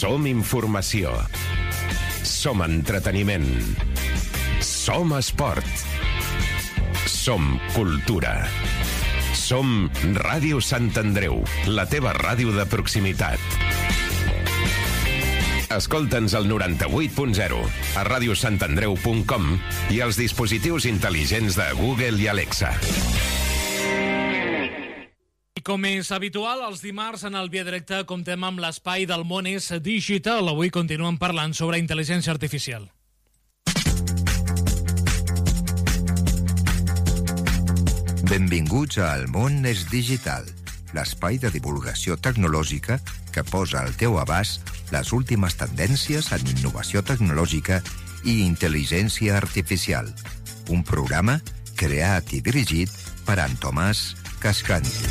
Som informació. Som entreteniment. Som esport. Som cultura. Som Ràdio Sant Andreu, la teva ràdio de proximitat. Escolta'ns al 98.0, a radiosantandreu.com i als dispositius intel·ligents de Google i Alexa. I com és habitual, els dimarts en el Via Directe comptem amb l'espai del món és digital. Avui continuem parlant sobre intel·ligència artificial. Benvinguts a El món és digital, l'espai de divulgació tecnològica que posa al teu abast les últimes tendències en innovació tecnològica i intel·ligència artificial. Un programa creat i dirigit per en Tomàs Cascanti.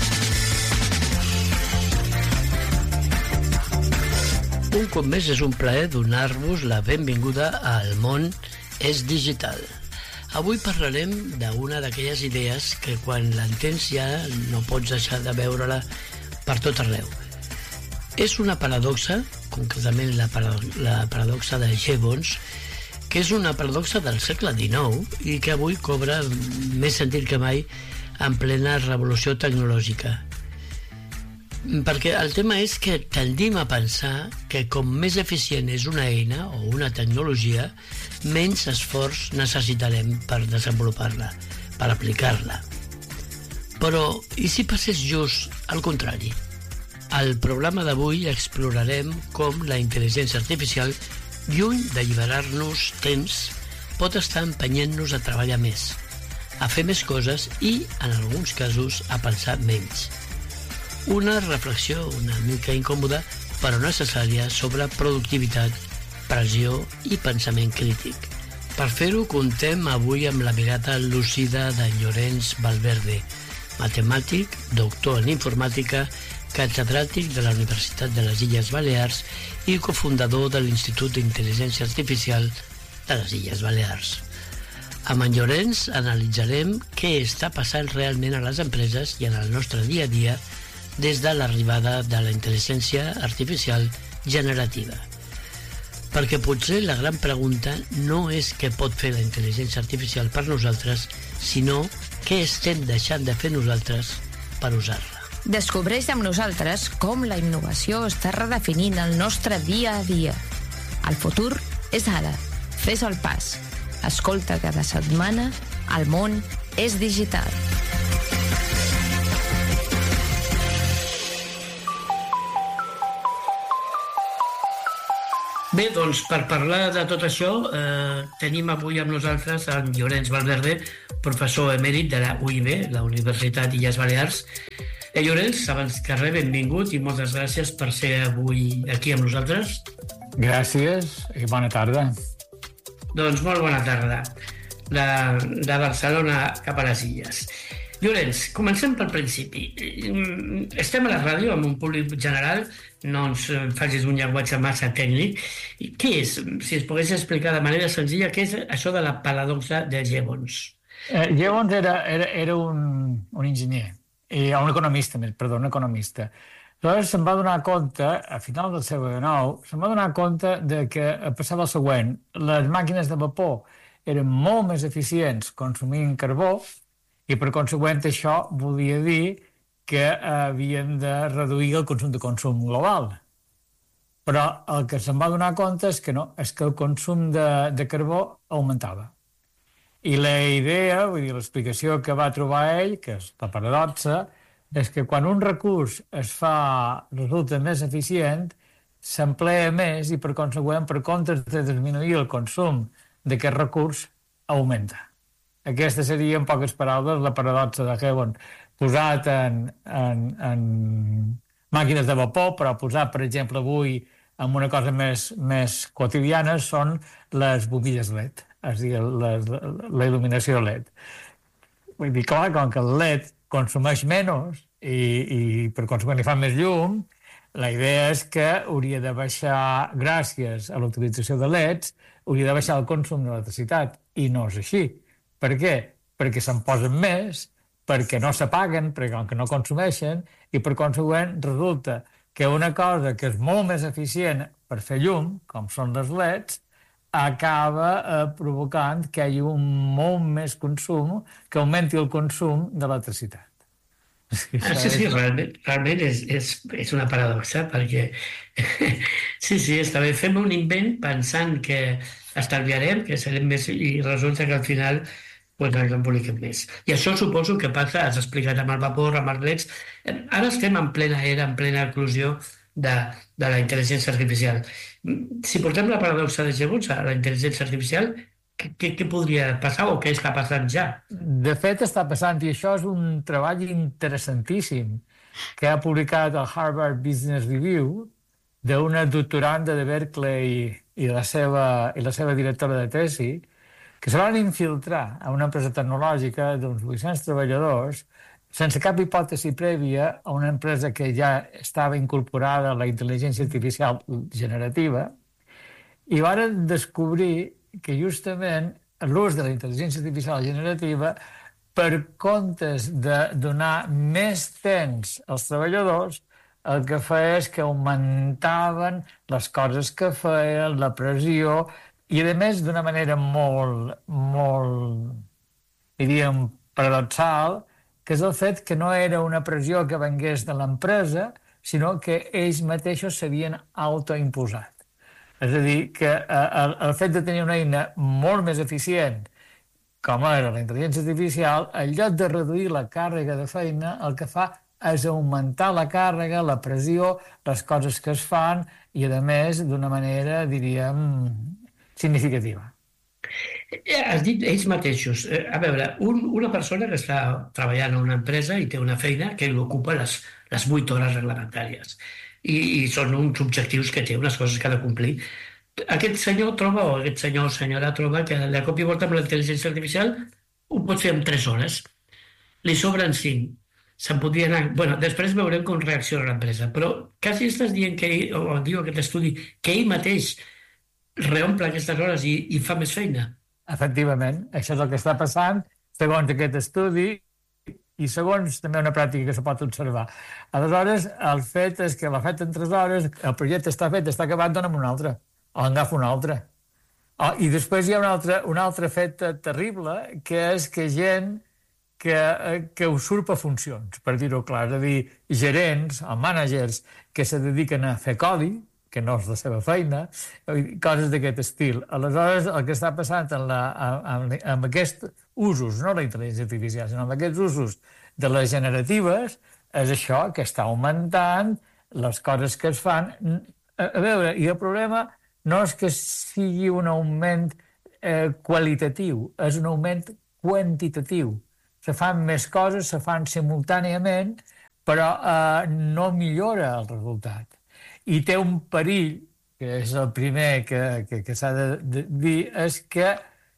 Un cop més és un plaer donar-vos la benvinguda a El món és digital. Avui parlarem d'una d'aquelles idees que quan l'entens ja no pots deixar de veure-la per tot arreu. És una paradoxa, concretament la paradoxa de Jevons, que és una paradoxa del segle XIX i que avui cobra més sentit que mai en plena revolució tecnològica. Perquè el tema és que tendim a pensar que com més eficient és una eina o una tecnologia, menys esforç necessitarem per desenvolupar-la, per aplicar-la. Però, i si passés just al contrari? Al programa d'avui explorarem com la intel·ligència artificial, lluny d'alliberar-nos temps, pot estar empenyent-nos a treballar més, a fer més coses i, en alguns casos, a pensar menys. Una reflexió una mica incòmoda, però necessària, sobre productivitat, pressió i pensament crític. Per fer-ho, contem avui amb la mirada lúcida de Llorenç Valverde, matemàtic, doctor en informàtica, catedràtic de la Universitat de les Illes Balears i cofundador de l'Institut d'Intel·ligència Artificial de les Illes Balears. Amb en Llorenç analitzarem què està passant realment a les empreses i en el nostre dia a dia des de l'arribada de la intel·ligència artificial generativa. Perquè potser la gran pregunta no és què pot fer la intel·ligència artificial per nosaltres, sinó què estem deixant de fer nosaltres per usar-la. Descobreix amb nosaltres com la innovació està redefinint el nostre dia a dia. El futur és ara. Fes el pas. Escolta cada setmana El món és digital. Bé, doncs, per parlar de tot això, tenim avui amb nosaltres en Llorenç Valverde, professor emèrit de la UIB, la Universitat d'Illes Balears. Llorenç, abans que res, benvingut i moltes gràcies per ser avui aquí amb nosaltres. Gràcies i bona tarda. Doncs molt bona tarda. De Barcelona cap a les Illes. Llorenç, comencem pel principi. Estem a la ràdio amb un públic general, no ens facis un llenguatge massa tècnic. Què és, si es pogués explicar de manera senzilla, què és això de la paradoxa de Jevons? Jevons era un enginyer, un economista. Aleshores se'n va donar compte, a final del segle XIX, se'n va donar compte de que passava el següent: les màquines de vapor eren molt més eficients consumint carbó i per consegüent això volia dir que havien de reduir el consum global. Però el que se'n va donar compte és que no, és que el consum de carbó augmentava. I la idea, vull dir, l'explicació que va trobar ell, que és la paradoxa, és que quan un recurs resulta més eficient, s'emplea més i per consegüent, per comptes de disminuir el consum d'aquest recurs, augmenta. Aquesta seria, en poques paraules, la paradoxa de Jevons, posat en màquines de vapor, però posat, per exemple, avui en una cosa més quotidiana, són les bombilles LED, és a dir, la il·luminació LED. Vull dir, clar, com que el LED consumeix menys i per consegüent li fa més llum, la idea és que hauria de baixar, gràcies a la utilització de LEDs, hauria de baixar el consum d'electricitat, i no és així. Per què? Perquè se'n posen més, perquè no s'apaguen, perquè com que no consumeixen, i per consegüent resulta que una cosa que és molt més eficient per fer llum, com són les LEDs, acaba provocant que hi hagi un molt més consum, que augmenti el consum d'electricitat. Sí, realment és una paradoxa, perquè sí, està bé, fem un invent pensant que estalviarem, que serem més, i resulta que al final ens emboliquem més. I això suposo que passa, has explicat amb el vapor, amb els LEDs. Ara estem en plena era, en plena eclosió de la intel·ligència artificial. Si portem la paradoxa de Jevons a la intel·ligència artificial, què podria passar o què està passant ja? De fet, està passant, i això és un treball interessantíssim que ha publicat el Harvard Business Review d'una doctoranda de Berkeley i la seva directora de tesi, que se van infiltrar a una empresa tecnològica d'uns 800 treballadors sense cap hipòtesi prèvia a una empresa que ja estava incorporada a la intel·ligència artificial generativa, i van descobrir que justament l'ús de la intel·ligència artificial generativa, per comptes de donar més temps als treballadors, el que feia és que augmentaven les coses que feien, la pressió, i a més d'una manera molt, diríem, paradoxal, que és el fet que no era una pressió que vengués de l'empresa, sinó que ells mateixos s'havien autoimposat. És a dir, que el fet de tenir una eina molt més eficient, com era la intel·ligència artificial, en lloc de reduir la càrrega de feina, el que fa és augmentar la càrrega, la pressió, les coses que es fan, i a més d'una manera, diríem, significativa. Has dit ells mateixos. A veure, una persona que està treballant a una empresa i té una feina que l'ocupa les 8 hores reglamentàries. I són uns objectius que té, unes coses que ha de complir. Aquest senyor troba, o aquest senyor o senyora troba, que de cop i volta amb la intel·ligència artificial ho pot fer en 3 hores. Li sobren 5. Se'n podria anar... Bueno, després veurem com reacciona l'empresa, però quasi estàs dient que ell, o diu aquest estudi, que ell mateix reomple aquestes hores i fa més feina. Efectivament, això és el que està passant, segons aquest estudi, i segons també una pràctica que se pot observar. Aleshores, el fet és que l'ha fet en 3 hores, el projecte està fet, està acabat, dona'm un altre, o agafa un altre. I després hi ha un altre fet terrible, que és que gent que usurpa funcions, per dir-ho clar, és a dir, gerents o mànagers que se dediquen a fer codi, que no és la seva feina, coses d'aquest estil. Aleshores, el que està passant amb aquests usos, no la intel·ligència artificial, sinó amb aquests usos de les generatives, és això, que està augmentant les coses que es fan. A veure, i el problema no és que sigui un augment qualitatiu, és un augment quantitatiu. Se fan més coses, se fan simultàniament, però no millora el resultat. I té un perill, que és el primer que s'ha de dir, és que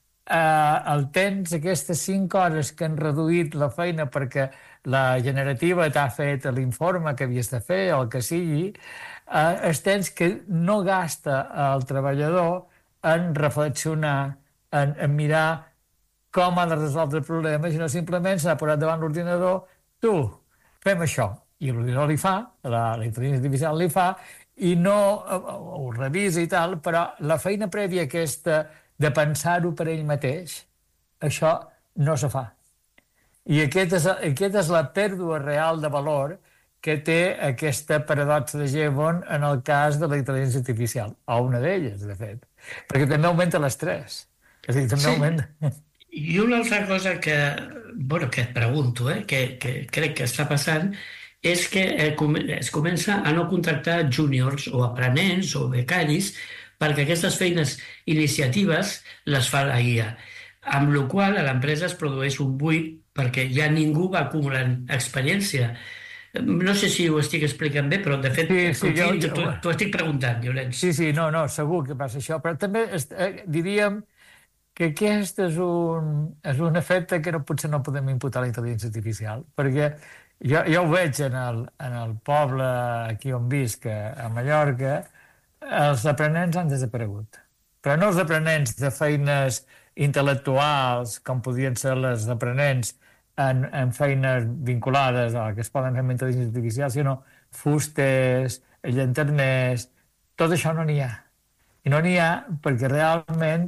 el temps, aquestes 5 hores que han reduït la feina perquè la generativa t'ha fet l'informe que havies de fer o el que sigui, és temps que no gasta el treballador en reflexionar, en mirar com ha de resoldre el problema, sinó simplement s'ha posat davant l'ordinador, tu, fem això. I l'ordinador li fa, la intel·ligència artificial li fa, i no ho revisa i tal, però la feina prèvia aquesta de pensar-ho per ell mateix, això no se fa. I aquesta és la pèrdua real de valor que té aquesta paradoxa de Jevons en el cas de la intel·ligència artificial, o una d'elles, de fet, perquè també augmenta l'estrès. És a dir, també augmenta... I una altra cosa que et pregunto, que crec que està passant, és que es comença a no contractar júniors o aprenents o becaris perquè aquestes feines iniciatives les fa la IA, amb la qual a l'empresa es produeix un buit perquè ja ningú va acumulant experiència. No sé si ho estic explicant bé, però de fet t'ho estic preguntant, Llorenç. Sí, no, segur que passa això, però també diríem que aquest és un efecte que potser no podem imputar a la intel·ligència artificial, perquè jo ho veig en el poble aquí on visc, a Mallorca, els aprenents han desaparegut. Però no els aprenents de feines intel·lectuals, com podien ser les aprenents en feines vinculades a que es poden fer amb intel·ligència artificial, sinó fustes, llanterners, tot això no n'hi ha. I no n'hi ha perquè realment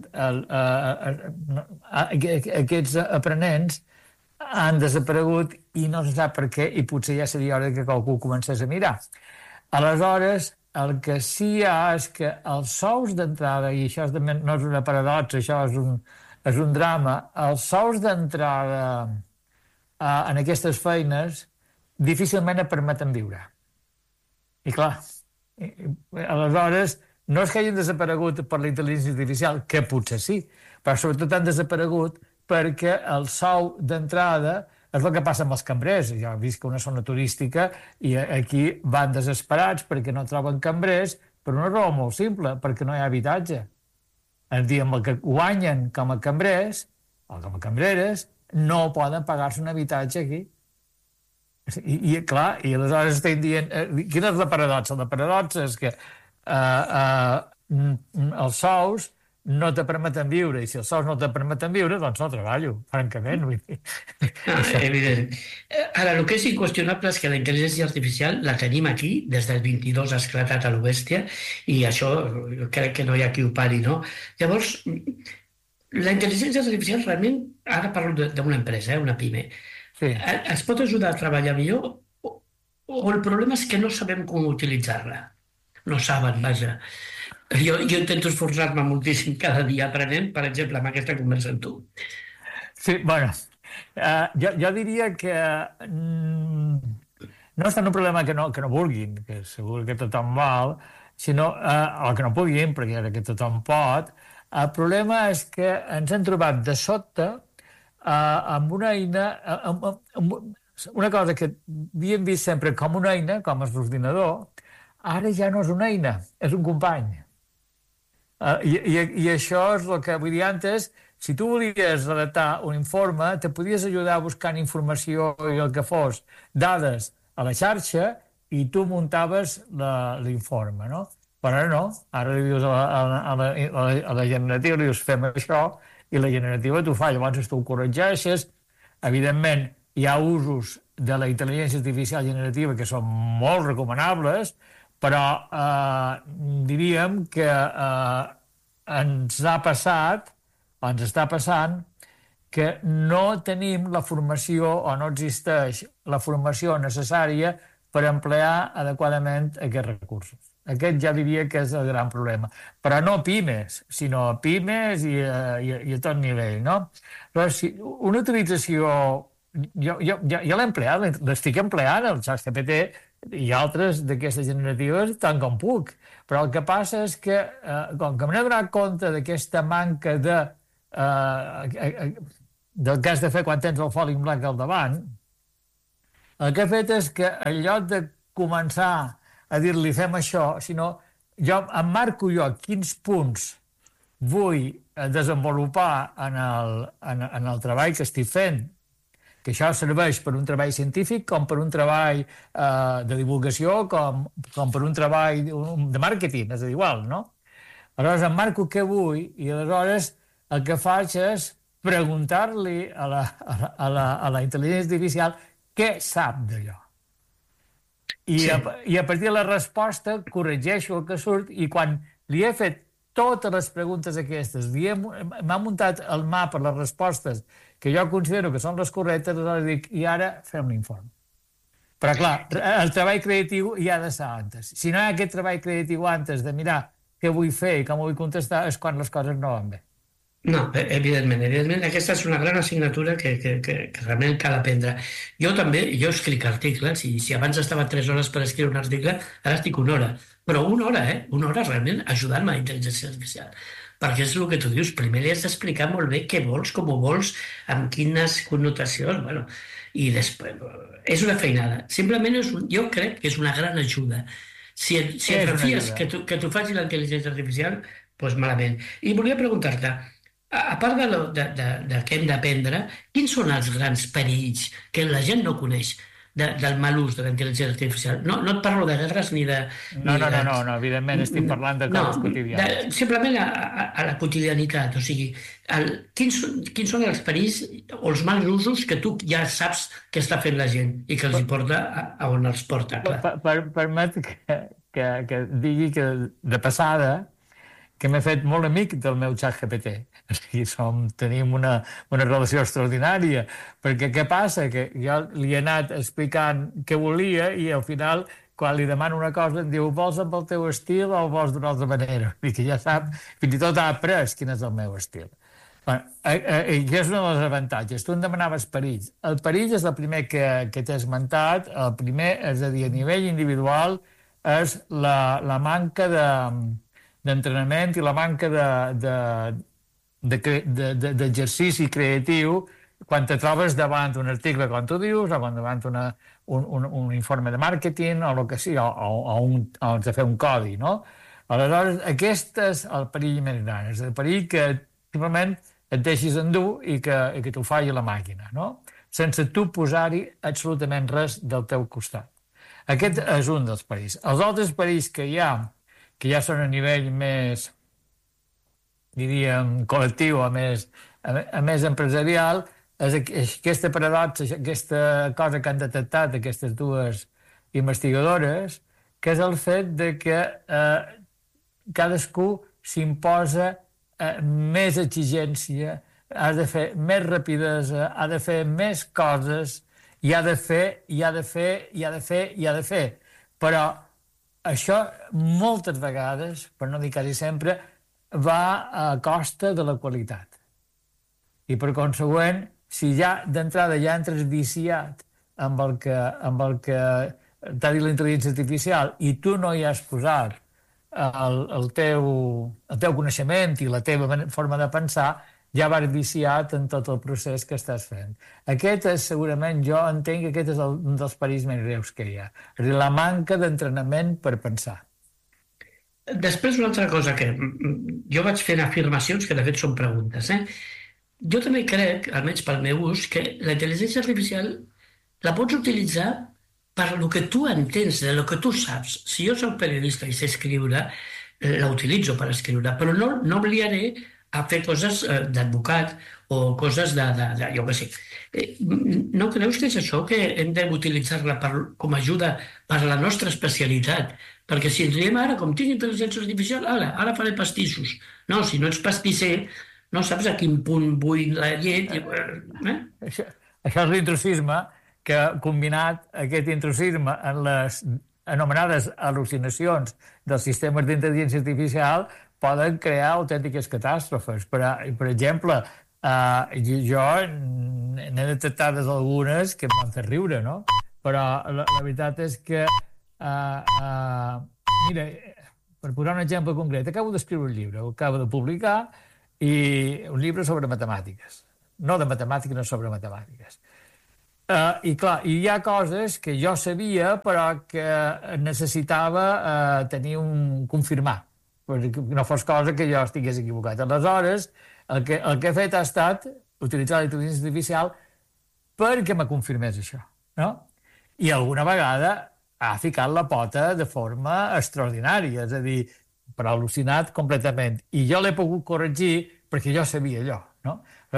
aquests aprenents han desaparegut i no se sap per què, i potser ja seria hora que qualcú comencés a mirar. Aleshores, el que sí hi ha és que els sous d'entrada, i això no és una paradoxa, això és un drama, els sous d'entrada en aquestes feines difícilment et permeten viure. I clar, aleshores, no és que hagin desaparegut per la intel·ligència artificial, que potser sí, però sobretot han desaparegut perquè el sou d'entrada és el que passa amb els cambrers. Jo visc a una zona turística i aquí van desesperats perquè no troben cambrers per una raó molt simple, perquè no hi ha habitatge. El que guanyen com a cambrers o com a cambreres no poden pagar-se un habitatge aquí. I clar, i aleshores estem dient... Quina és la paradoxa? La paradoxa és que els sous no te permeten viure, i si els sous no te permeten viure, doncs no treballo, francament. Evident. Ara, el que és inqüestionable és que la intel·ligència artificial la tenim aquí, des del 22 ha esclatat a l'Oestia, i això crec que no hi ha qui ho pari, no? Llavors, la intel·ligència artificial realment, ara parlo d'una empresa, una PIME, sí. Es pot ajudar a treballar millor o el problema és que no sabem com utilitzar-la? No saben, vaja. Jo intento esforçar-me moltíssim cada dia aprenent, per exemple, amb aquesta conversa amb tu. Sí, bueno, jo diria que no és tant un problema que no vulguin, que segur que tothom vol, sinó, o que no puguin, perquè ara que tothom pot. El problema és que ens hem trobat de sobte amb una eina, una cosa que havíem vist sempre com una eina, com és l'ordinador, ara ja no és una eina, és un company. I això és el que vull dir antes. Si tu volies redactar un informe, te podies ajudar buscant informació i el que fos, dades a la xarxa, i tu muntaves l'informe, no? Però ara no. Ara li dius a la generativa, li dius fem això, i la generativa t'ho fa. Llavors tu ho corregeixes. Evidentment, hi ha usos de la intel·ligència artificial generativa que són molt recomanables, però diríem que ens ha passat, o ens està passant, que no tenim la formació o no existeix la formació necessària per emplear adequadament aquests recursos. Aquest ja diria que és el gran problema. Però no pimes, sinó pimes i a tot nivell, no? Però si una utilització... Jo l'he empleat, l'estic empleant, el ChatGPT i altres d'aquestes generatives tant com puc. Però el que passa és que, com que m'he donat compte d'aquesta manca del que has de fer quan tens el foli en blanc al davant, el que he fet és que en lloc de començar a dir-li fem això, sinó jo em marco quins punts vull desenvolupar en el treball que estic fent, que això serveix per un treball científic com per un treball de divulgació, com per un treball de màrqueting, és a dir, igual, no? Aleshores, em marco què vull i aleshores el que faig és preguntar-li a la intel·ligència artificial què sap d'allò. I a partir de la resposta corregeixo el que surt i quan li he fet totes les preguntes aquestes, m'ha muntat el mapa, les respostes que jo considero que són les correctes, aleshores dic, i ara fem l'informe. Però clar, el treball creatiu hi ha de ser antes. Si no hi ha aquest treball creatiu antes de mirar què vull fer i com vull contestar, és quan les coses no van bé. No, evidentment. Aquesta és una gran assignatura que realment cal aprendre. Jo escric articles, i si abans estava 3 hores per escriure un article, ara estic 1 hora. Però 1 hora, una hora realment ajudant-me a la intel·ligència artificial. Perquè és el que tu dius, primer li has d'explicar molt bé què vols, com ho vols, amb quines connotacions, bueno, i després és una feinada. Simplement jo crec que és una gran ajuda. Si et refies que t'ho faci la intel·ligència artificial, doncs malament. I volia preguntar-te, a part de què hem d'aprendre, quins són els grans perills que la gent no coneix? del mal ús de la intel·ligència artificial. No et parlo de guerres ni de... No, evidentment estic parlant de coses quotidianes. Simplement a la quotidianitat, o sigui, quins són els perills o els mals usos que tu ja saps que està fent la gent i que els hi porta a on els porta, clar. Permet que digui que de passada que m'he fet molt amic del meu ChatGPT. O sigui, tenim una relació extraordinària, perquè què passa? Que jo li he anat explicant què volia i al final, quan li demano una cosa, em diu, vols amb el teu estil o vols d'una altra manera? I que ja sap, fins i tot ha après quin és el meu estil. I és un dels avantatges. Tu em demanaves perills. El perill és el primer que t'he esmentat. El primer, és a dir, a nivell individual, és la manca d'entrenament i la manca d'exercici creatiu quan te trobes davant un article, com tu dius, o davant un informe de màrqueting, o el que sigui, o has de fer un codi, no? Aleshores, aquest és el perill més gran, és el perill que simplement et deixis endur i que t'ho faci la màquina, no? Sense tu posar-hi absolutament res del teu costat. Aquest és un dels perills. Els altres perills que hi ha, que ja són a nivell més, diríem, col·lectiu, a més empresarial, és aquesta paradoxa, aquesta cosa que han detectat aquestes dues investigadores, que és el fet de que cadascú s'imposa més exigència, ha de fer més rapidesa, ha de fer més coses, i ha de fer. Però això moltes vegades, per no dir quasi sempre, va a costa de la qualitat. I per consegüent, si ja d'entrada ja entres viciat amb el que t'ha dit la intel·ligència artificial i tu no hi has posat el teu coneixement i la teva forma de pensar, ja vas viciat en tot el procés que estàs fent. Aquest és, segurament, jo entenc que aquest és un dels perills més greus que hi ha. És a dir, la manca d'entrenament per pensar. Després, una altra cosa que jo vaig fent afirmacions que, de fet, són preguntes. Jo també crec, almenys pel meu ús, que la intel·ligència artificial la pots utilitzar per lo que tu entens, de lo que tu saps. Si jo soc periodista i sé escriure, la utilitzo per escriure, però no obligaré a fer coses d'advocat o coses jo què sé. No creus que és això, que hem d'utilitzar-la com a ajuda per a la nostra especialitat? Perquè si ens diem ara, com tinc intel·ligència artificial, ara faré pastissos. No, si no ets pastisser, no saps a quin punt vull la llet. Això és l'intrusisme, que combinat aquest intrusisme en les anomenades al·lucinacions dels sistemes d'intel·ligència artificial poden crear autèntiques catàstrofes. Per exemple, jo n'he detectades algunes que m'han fet riure, no? Però la veritat és que, mira, per posar un exemple concret, acabo d'escriure un llibre, ho acabo de publicar, i un llibre sobre matemàtiques. No de matemàtiques, no sobre matemàtiques. I clar, hi ha coses que jo sabia, però que necessitava tenir confirmar, perquè no fos cosa que jo estigués equivocat. Aleshores, el que he fet ha estat utilitzar la intel·ligència artificial perquè me confirmés això, no? I alguna vegada ha ficat la pota de forma extraordinària, és a dir, però al·lucinat completament. I jo l'he pogut corregir perquè jo sabia allò, no?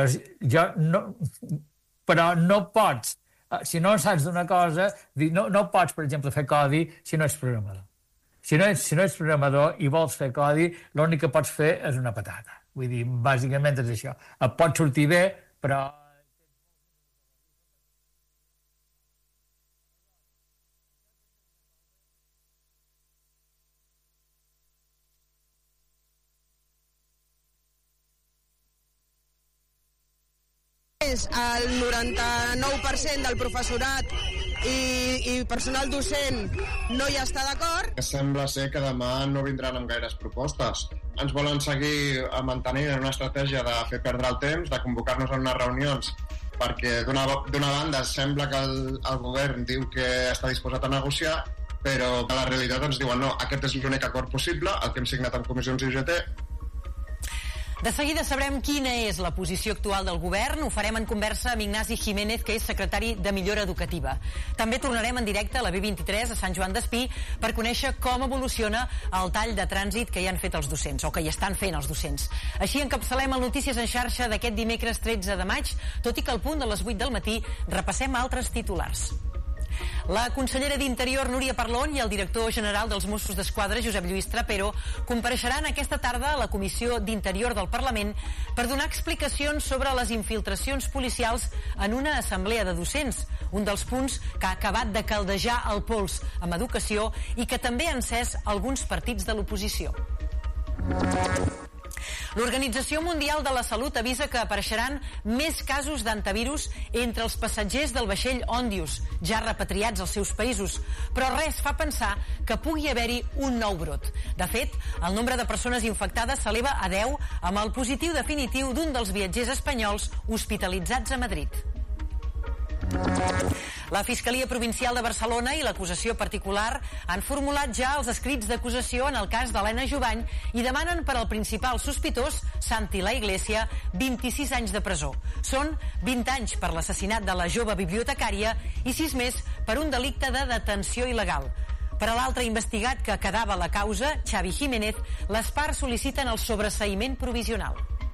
Però no pots, si no saps d'una cosa, no pots, per exemple, fer codi si no ets programador. Si no ets programador i vols fer codi, l'únic que pots fer és una patata. Vull dir, bàsicament és això. Et pot sortir bé, però... El 99% del professorat i personal docent no hi està d'acord. Sembla ser que demà no vindran amb gaires propostes. Ens volen seguir mantenint una estratègia de fer perdre el temps, de convocar-nos en unes reunions, perquè d'una banda sembla que el govern diu que està disposat a negociar, però a la realitat ens diuen no, aquest és l'únic acord possible, el que hem signat amb comissions i UGT. De seguida sabrem quina és la posició actual del govern. Ho farem en conversa amb Ignasi Jiménez, que és secretari de Millora Educativa. També tornarem en directe a la B23 a Sant Joan d'Espí per conèixer com evoluciona el tall de trànsit que hi han fet els docents, o que hi estan fent els docents. Així encapçalem el Notícies en xarxa d'aquest dimecres 13 de maig, tot i que al punt de les 8 del matí repassem altres titulars. La consellera d'Interior, Núria Parlon, i el director general dels Mossos d'Esquadra, Josep Lluís Trapero, compareixeran aquesta tarda a la Comissió d'Interior del Parlament per donar explicacions sobre les infiltracions policials en una assemblea de docents, un dels punts que ha acabat de caldejar el pols amb educació i que també ha encès alguns partits de l'oposició. L'Organització Mundial de la Salut avisa que apareixeran més casos d'antivirus entre els passatgers del vaixell Ondius, ja repatriats als seus països, però res fa pensar que pugui haver-hi un nou brot. De fet, el nombre de persones infectades s'eleva a 10 amb el positiu definitiu d'un dels viatgers espanyols hospitalitzats a Madrid. La Fiscalia Provincial de Barcelona i l'acusació particular han formulat ja els escrits d'acusació en el cas d'Helena Jubany i demanen per al principal sospitós, Santi La Iglesia, 26 anys de presó. Són 20 anys per l'assassinat de la jove bibliotecària i 6 més per un delicte de detenció il·legal. Per a l'altre investigat que quedava la causa, Xavi Jiménez, les parts sol·liciten el sobreseïment provisional.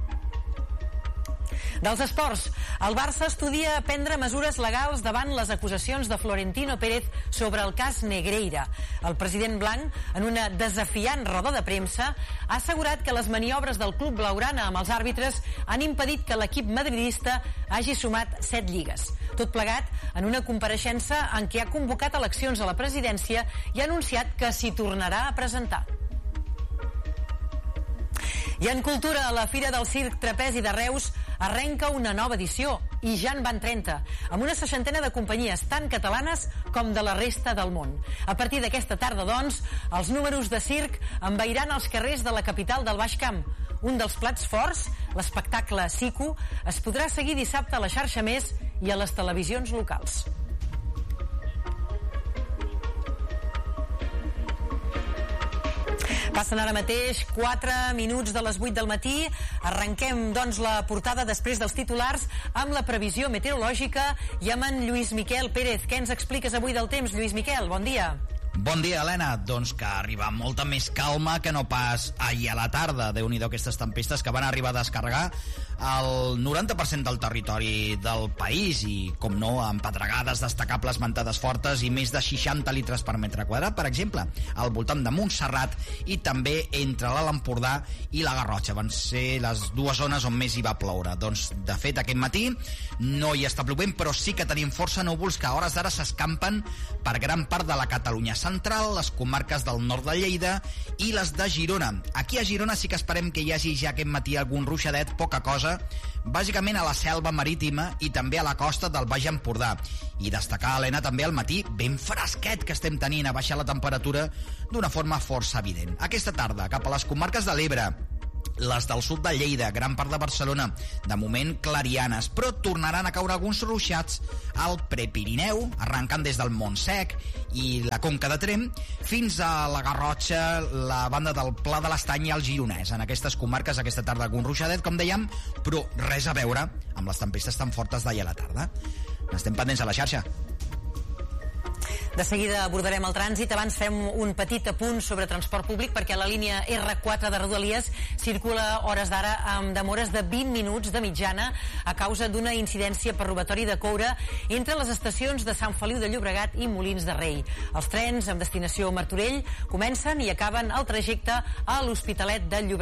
Dels esports, el Barça estudia prendre mesures legals davant les acusacions de Florentino Pérez sobre el cas Negreira. El president blanc, en una desafiant roda de premsa, ha assegurat que les maniobres del club blaugrana amb els àrbitres han impedit que l'equip madridista hagi sumat 7 lligues. Tot plegat en una compareixença en què ha convocat eleccions a la presidència i ha anunciat que s'hi tornarà a presentar. I en cultura, la Fira del Circ Trapezi de Reus arrenca una nova edició, i ja en van 30, amb una 60 de companyies tant catalanes com de la resta del món. A partir d'aquesta tarda, doncs, els números de circ envairan els carrers de la capital del Baix Camp. Un dels plats forts, l'espectacle Siku, es podrà seguir dissabte a la xarxa Més i a les televisions locals. Passen ara mateix 4 minuts de les 8 del matí. Arrenquem, doncs, la portada després dels titulars amb la previsió meteorològica i amb en Lluís Miquel Pérez. Què ens expliques avui del temps, Lluís Miquel? Bon dia. Bon dia, Helena. Doncs que arriba molta més calma que no pas ahir a la tarda. Déu-n'hi-do aquestes tempestes que van arribar a descarregar el 90% del territori del país i, com no, amb pedregades destacables, ventades fortes i més de 60 litres per metre quadrat, per exemple, al voltant de Montserrat i també entre l'Alt Empordà i la Garrotxa. Van ser les dues zones on més hi va ploure. Doncs, de fet, aquest matí no hi està plovent, però sí que tenim força núvols que a hores d'ara s'escampen per gran part de la Catalunya central, les comarques del nord de Lleida i les de Girona. Aquí a Girona sí que esperem que hi hagi ja aquest matí algun ruixadet, poca cosa, bàsicament a la selva marítima i també a la costa del Baix Empordà. I destacar, Helena, també al matí ben fresquet que estem tenint, a baixar la temperatura d'una forma força evident. Aquesta tarda, cap a les comarques de l'Ebre, les del sud de Lleida, gran part de Barcelona, de moment clarianes, però tornaran a caure alguns ruixats al Prepirineu, arrencant des del Montsec i la Conca de Tremp fins a la Garrotxa, la banda del Pla de l'Estany i el Gironès. En aquestes comarques aquesta tarda algun ruixadet, com dèiem, però res a veure amb les tempestes tan fortes d'ahir a la tarda. Estem pendents a la xarxa. De seguida abordarem el trànsit. Abans fem un petit apunt sobre transport públic perquè la línia R4 de Rodalies circula a hores d'ara amb demores de 20 minuts de mitjana a causa d'una incidència per robatori de coure entre les estacions de Sant Feliu de Llobregat i Molins de Rei. Els trens amb destinació Martorell comencen i acaben el trajecte a l'Hospitalet de Llobregat.